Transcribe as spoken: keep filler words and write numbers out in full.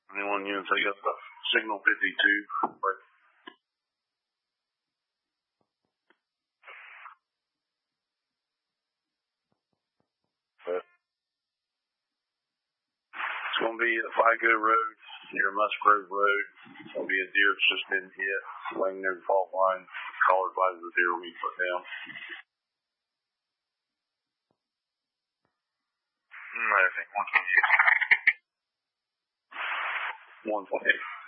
Anyone units, I got the signal fifty-two. But it's going to be at Figo Road, near Musgrove Road. It's going to be a deer that's just been hit, laying near the fault line, collared by the deer we put down. I think one twenty-eight. one twenty-eight.